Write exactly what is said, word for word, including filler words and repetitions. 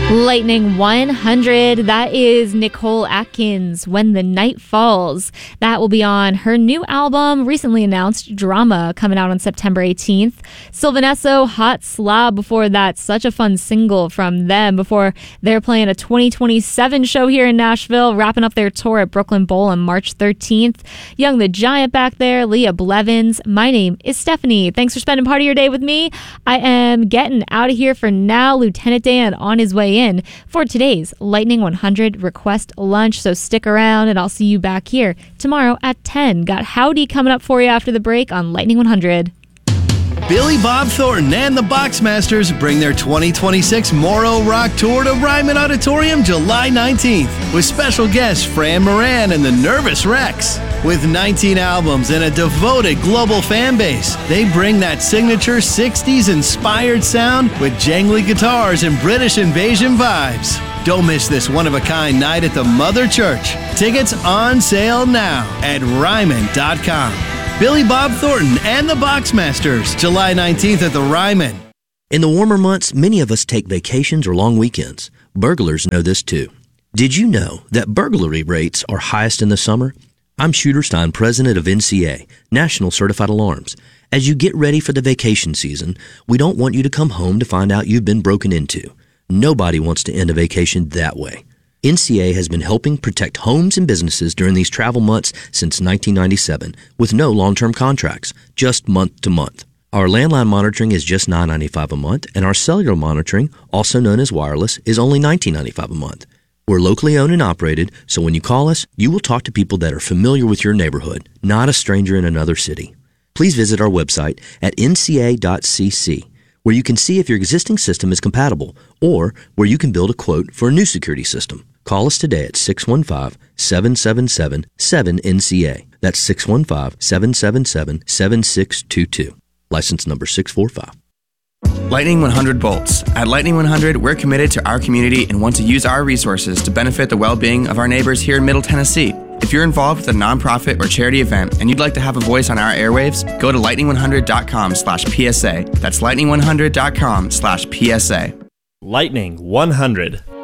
Lightning one hundred, that is Nicole Atkins, When the Night Falls. That will be on her new album, recently announced, Drama, coming out on September eighteenth. Sylvan Esso, Hot Slob before that, such a fun single from them before they're playing a twenty twenty-seven show here in Nashville, wrapping up their tour at Brooklyn Bowl on March thirteenth. Young the Giant back there, Leah Blevins. My name is Stephanie. Thanks for spending part of your day with me. I am getting out of here for now. Lieutenant Dan on his way in. in for today's Lightning one hundred request lunch, so stick around and I'll see you back here tomorrow at ten. Got Howdy coming up for you after the break on Lightning one hundred. Billy Bob Thornton and the Boxmasters bring their twenty twenty-six Morrow Rock Tour to Ryman Auditorium July nineteenth with special guests Fran Moran and the Nervous Rex. With nineteen albums and a devoted global fan base, they bring that signature sixties-inspired sound with jangly guitars and British invasion vibes. Don't miss this one-of-a-kind night at the Mother Church. Tickets on sale now at Ryman dot com. Billy Bob Thornton and the Boxmasters, July nineteenth at the Ryman. In the warmer months, many of us take vacations or long weekends. Burglars know this too. Did you know that burglary rates are highest in the summer? I'm Shooter Stein, president of N C A, National Certified Alarms. As you get ready for the vacation season, we don't want you to come home to find out you've been broken into. Nobody wants to end a vacation that way. N C A has been helping protect homes and businesses during these travel months since nineteen ninety-seven with no long-term contracts, just month to month. Our landline monitoring is just nine dollars and ninety-five cents a month, and our cellular monitoring, also known as wireless, is only nineteen dollars and ninety-five cents a month. We're locally owned and operated, so when you call us, you will talk to people that are familiar with your neighborhood, not a stranger in another city. Please visit our website at N C A dot C C, where you can see if your existing system is compatible, or where you can build a quote for a new security system. Call us today at six one five, seven seven seven, seven N C A. That's six one five, seven seven seven, seven six two two. License number six four five. Lightning one hundred Bolts. At Lightning one hundred, we're committed to our community and want to use our resources to benefit the well-being of our neighbors here in Middle Tennessee. If you're involved with a nonprofit or charity event and you'd like to have a voice on our airwaves, go to lightning one hundred dot com slash P S A. That's lightning one hundred dot com slash P S A. Lightning one hundred.